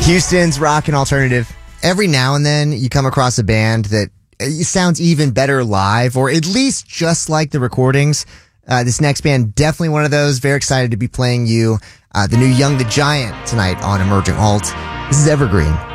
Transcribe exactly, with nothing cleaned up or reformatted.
Houston's rock and alternative. Every now and then you come across a band that sounds even better live, or at least just like the recordings. Uh, this next band, definitely one of those. Very excited to be playing you uh, the new Young the Giant tonight on Emerging Alt. This is Evergreen.